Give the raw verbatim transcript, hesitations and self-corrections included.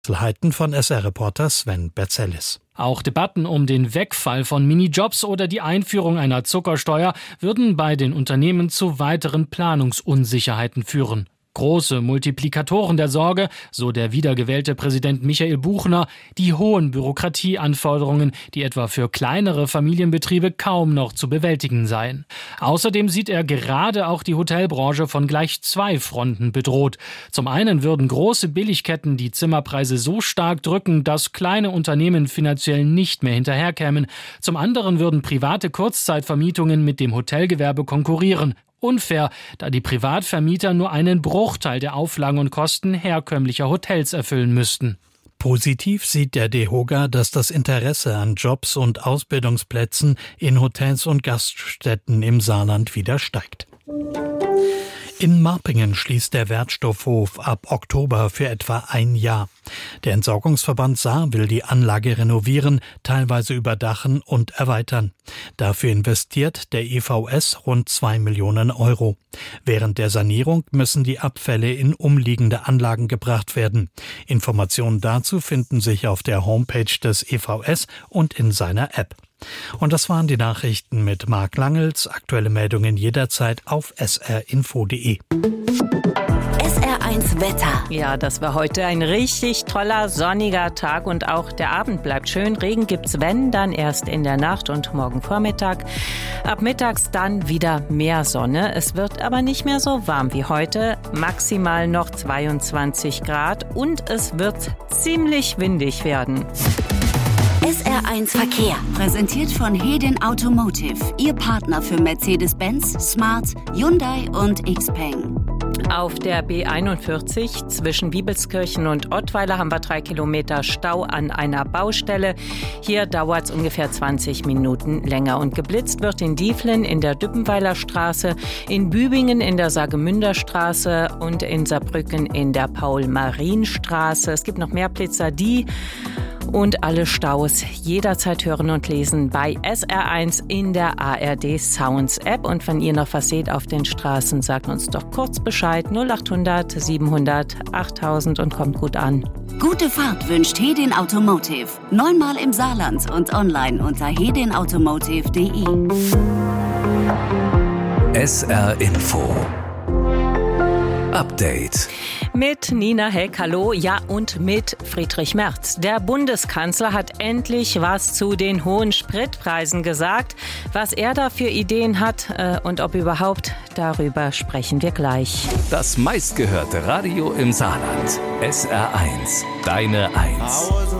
Einzelheiten von S R-Reporter Sven Berzellis. Auch Debatten um den Wegfall von Minijobs oder die Einführung einer Zuckersteuer würden bei den Unternehmen zu weiteren Planungsunsicherheiten führen. Große Multiplikatoren der Sorge, so der wiedergewählte Präsident Michael Buchner, die hohen Bürokratieanforderungen, die etwa für kleinere Familienbetriebe kaum noch zu bewältigen seien. Außerdem sieht er gerade auch die Hotelbranche von gleich zwei Fronten bedroht. Zum einen würden große Billigketten die Zimmerpreise so stark drücken, dass kleine Unternehmen finanziell nicht mehr hinterherkämen. Zum anderen würden private Kurzzeitvermietungen mit dem Hotelgewerbe konkurrieren. Unfair, da die Privatvermieter nur einen Bruchteil der Auflagen und Kosten herkömmlicher Hotels erfüllen müssten. Positiv sieht der DEHOGA, dass das Interesse an Jobs und Ausbildungsplätzen in Hotels und Gaststätten im Saarland wieder steigt. In Marpingen schließt der Wertstoffhof ab Oktober für etwa ein Jahr. Der Entsorgungsverband Saar will die Anlage renovieren, teilweise überdachen und erweitern. Dafür investiert der E V S rund zwei Millionen Euro. Während der Sanierung müssen die Abfälle in umliegende Anlagen gebracht werden. Informationen dazu finden sich auf der Homepage des E V S und in seiner App. Und das waren die Nachrichten mit Marc Langels. Aktuelle Meldungen jederzeit auf s r info punkt d e. S R eins Wetter. Ja, das war heute ein richtig toller, sonniger Tag und auch der Abend bleibt schön. Regen gibt's, wenn, dann erst in der Nacht und morgen Vormittag. Ab mittags dann wieder mehr Sonne. Es wird aber nicht mehr so warm wie heute. Maximal noch zweiundzwanzig Grad und es wird ziemlich windig werden. S R eins Verkehr, präsentiert von Hedin Automotive, Ihr Partner für Mercedes-Benz, Smart, Hyundai und Xpeng. Auf der B einundvierzig zwischen Bibelskirchen und Ottweiler haben wir drei Kilometer Stau an einer Baustelle. Hier dauert es ungefähr zwanzig Minuten länger. Und geblitzt wird in Dieflen in der Düppenweiler Straße, in Bübingen in der Saargemünder Straße und in Saarbrücken in der Paul-Marien-Straße. Es gibt noch mehr Blitzer, die und alle Staus jederzeit hören und lesen bei S R eins in der A R D Sounds App. Und wenn ihr noch was seht auf den Straßen, sagt uns doch kurz Bescheid. null achthundert siebenhundert achttausend und kommt gut an. Gute Fahrt wünscht Hedin Automotive. Neunmal im Saarland und online unter hedin automotive punkt d e. S R Info Update. Mit Nina Heck, hallo, ja, und mit Friedrich Merz. Der Bundeskanzler hat endlich was zu den hohen Spritpreisen gesagt. Was er da für Ideen hat äh, und ob überhaupt, darüber sprechen wir gleich. Das meistgehörte Radio im Saarland. S R eins, deine Eins.